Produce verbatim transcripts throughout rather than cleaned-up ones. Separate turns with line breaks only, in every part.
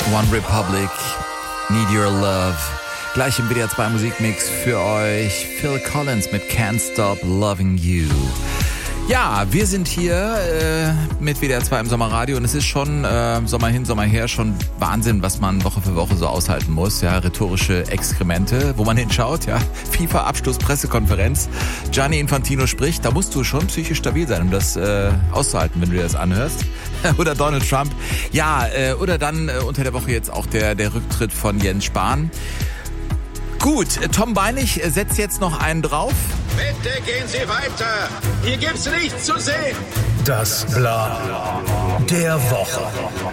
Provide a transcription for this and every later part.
One Republic, Need Your Love. Gleich im W D R zwei Musikmix für euch Phil Collins mit Can't Stop Loving You. Ja, wir sind hier äh, mit W D R zwei im Sommerradio und es ist schon äh, Sommer hin, Sommer her schon Wahnsinn, was man Woche für Woche so aushalten muss. Ja, rhetorische Exkremente, wo man hinschaut, ja, FIFA-Abschluss-Pressekonferenz. Gianni Infantino spricht, da musst du schon psychisch stabil sein, um das äh, auszuhalten, wenn du dir das anhörst. Oder Donald Trump. Ja, äh, oder dann äh, unter der Woche jetzt auch der, der Rücktritt von Jens Spahn. Gut, Tom Beinig setzt jetzt noch einen drauf.
Bitte gehen Sie weiter. Hier gibt's nichts zu sehen.
Das Bla der Woche.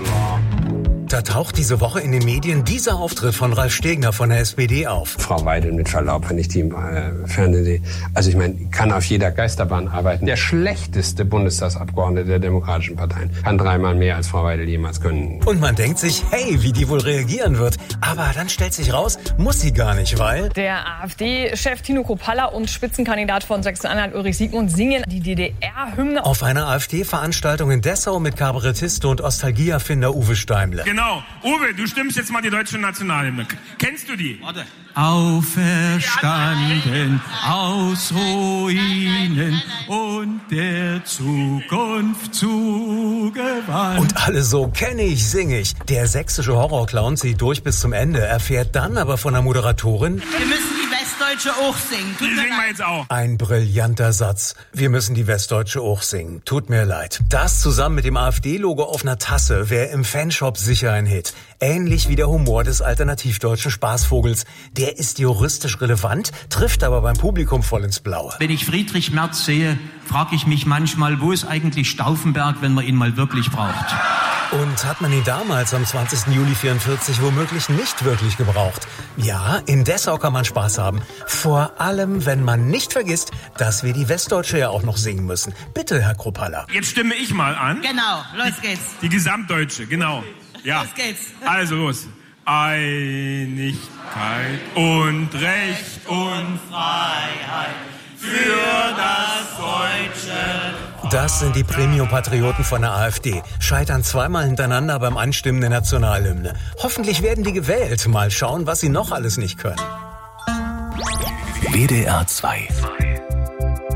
Da taucht diese Woche in den Medien dieser Auftritt von Ralf Stegner von der S P D auf.
Frau Weidel, mit Verlaub, wenn ich die im äh, Fernsehen sehe. Also ich meine, kann auf jeder Geisterbahn arbeiten. Der schlechteste Bundestagsabgeordnete der demokratischen Parteien kann dreimal mehr als Frau Weidel jemals können.
Und man denkt sich, hey, wie die wohl reagieren wird. Aber dann stellt sich raus, muss sie gar nicht, weil...
Der AfD-Chef Tino Kropalla und Spitzenkandidat von Sachsen-Anhalt Ulrich Siegmund singen die D D R-Hymne.
Auf einer AfD-Veranstaltung in Dessau mit Kabarettiste und Ostalgieerfinder Uwe Steimle.
Genau. Uwe, du stimmst jetzt mal die deutsche Nationalhymne. Kennst du die?
Warte. Auferstanden aus Ruinen und der Zukunft zugewandt.
Und alle so, kenne ich, singe ich. Der sächsische Horrorclown zieht durch bis zum Ende, erfährt dann aber von der Moderatorin:
Wir müssen die Westdeutsche auch singen.
Die singen wir jetzt auch.
Ein brillanter Satz. Wir müssen die Westdeutsche auch singen. Tut mir leid. Das zusammen mit dem AfD-Logo auf einer Tasse wäre im Fanshop sicher ein Hit. Ähnlich wie der Humor des alternativdeutschen Spaßvogels. Der ist juristisch relevant, trifft aber beim Publikum voll ins Blaue.
Wenn ich Friedrich Merz sehe, frage ich mich manchmal, wo ist eigentlich Stauffenberg, wenn man ihn mal wirklich braucht?
Und hat man ihn damals am zwanzigsten Juli vierundvierzig womöglich nicht wirklich gebraucht? Ja, in Dessau kann man Spaß haben. Vor allem, wenn man nicht vergisst, dass wir die Westdeutsche ja auch noch singen müssen. Bitte, Herr Kropalla.
Jetzt stimme ich mal an.
Genau, los geht's.
Die Gesamtdeutsche, genau. Ja.
Los geht's.
Also los. Einigkeit und Recht und Freiheit für das Deutsche.
Das sind die Premium-Patrioten von der AfD. Scheitern zweimal hintereinander beim Anstimmen der Nationalhymne. Hoffentlich werden die gewählt. Mal schauen, was sie noch alles nicht können.
W D R zwei